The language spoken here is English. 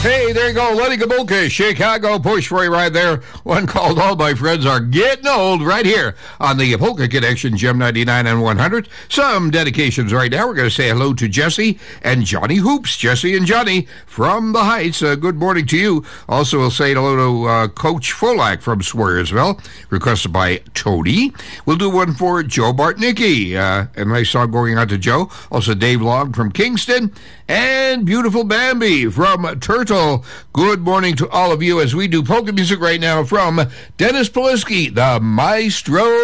Hey, there you go, Lenny Gomulka, Chicago push for you right there. One called All My Friends Are Getting Old right here on the Polka Connection, Gem 99 and 100. Some dedications right now. We're going to say hello to Jesse and Johnny Hoops. Jesse and Johnny from the Heights, good morning to you. Also, we'll say hello to Coach Folak from Swearsville, requested by Tony. We'll do one for Joe Bartnicki, a nice song going out to Joe. Also, Dave Long from Kingston. And beautiful Bambi from Turtle. Good morning to all of you as we do polka music right now from Dennis Polisky, the maestro.